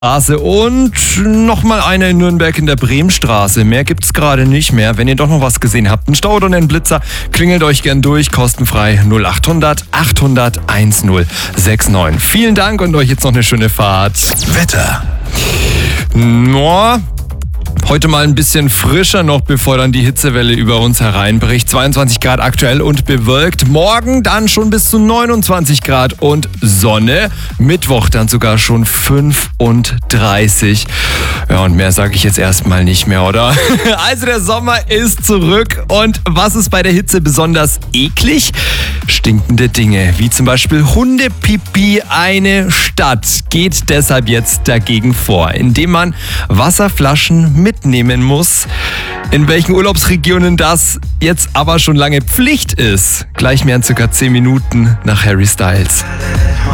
Straße und nochmal eine in Nürnberg in der Bremstraße. Mehr gibt's gerade nicht mehr. Wenn ihr doch noch was gesehen habt, einen Stau oder einen Blitzer, klingelt euch gern durch, kostenfrei 0800 800 1069. Vielen Dank und euch jetzt noch eine schöne Fahrt. Wetter. Heute mal ein bisschen frischer noch, bevor dann die Hitzewelle über uns hereinbricht. 22 Grad aktuell und bewölkt. Morgen dann schon bis zu 29 Grad und Sonne. Mittwoch dann sogar schon 35. Ja, und mehr sage ich jetzt erstmal nicht mehr, oder? Also der Sommer ist zurück. Und was ist bei der Hitze besonders eklig? Stinkende Dinge, wie zum Beispiel Hundepipi. Eine Stadt geht deshalb jetzt dagegen vor, indem man Wasserflaschen mitnehmen muss. In welchen Urlaubsregionen das jetzt aber schon lange Pflicht ist, gleich mehr in circa 10 Minuten nach Harry Styles.